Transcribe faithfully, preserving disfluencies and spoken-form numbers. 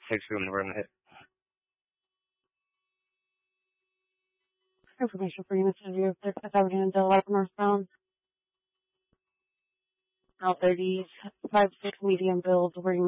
Six room never hit. Information for units of view of Fifth Avenue and Del Lac northbound. L thirties, five six medium build, where